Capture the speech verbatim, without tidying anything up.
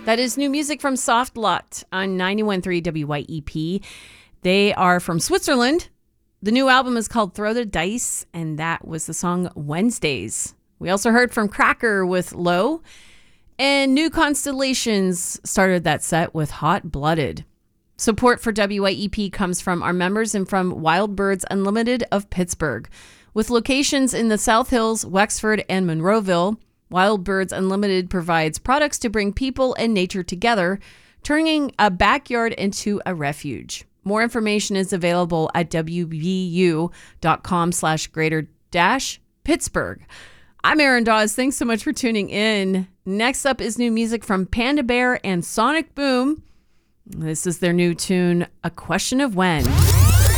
That is new music from Soft Lot on ninety-one point three W Y E P. They are from Switzerland. The new album is called Throw the Dice, and that was the song Wednesdays. We also heard from Cracker with Low, and New Constellations started that set with Hot Blooded. Support for W Y E P comes from our members and from Wild Birds Unlimited of Pittsburgh. With locations in the South Hills, Wexford, and Monroeville, Wild Birds Unlimited provides products to bring people and nature together, turning a backyard into a refuge. More information is available at wbu.com slash greater dash Pittsburgh. I'm Erin Dawes. Thanks so much for tuning in. Next up is new music from Panda Bear and Sonic Boom. This is their new tune, A Question of When.